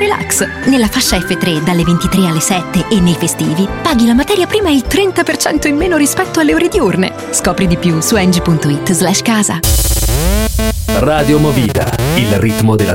relax. Nella fascia F3 dalle 23 alle 7 e nei festivi paghi la materia prima il 30% in meno rispetto alle ore diurne. Scopri di più su engie.it/casa. Radio Movida, il ritmo della